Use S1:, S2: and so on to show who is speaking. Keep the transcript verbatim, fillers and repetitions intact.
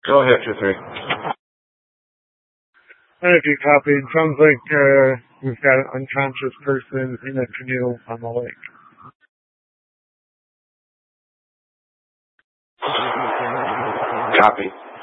S1: Go ahead, two three.
S2: Energy copy. It sounds like uh, we've got an unconscious person in a canoe on the lake.
S1: Copy.